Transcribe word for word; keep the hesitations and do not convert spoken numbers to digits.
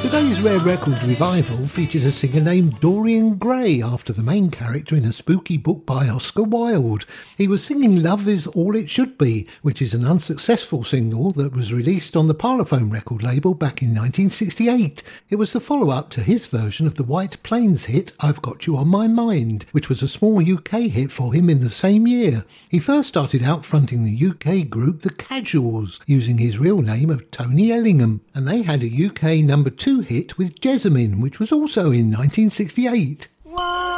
Today's Rare Records revival features a singer named Dorian Gray after the main character in a spooky book by Oscar Wilde. He was singing Love Is All It Should Be, which is an unsuccessful single that was released on the Parlophone record label back in nineteen sixty-eight. It was the follow-up to his version of the White Plains hit I've Got You On My Mind, which was a small U K hit for him in the same year. He first started out fronting the U K group The Casuals, using his real name of Tony Ellingham, and they had a U K number two hit with Jessamine, which was also in nineteen sixty-eight.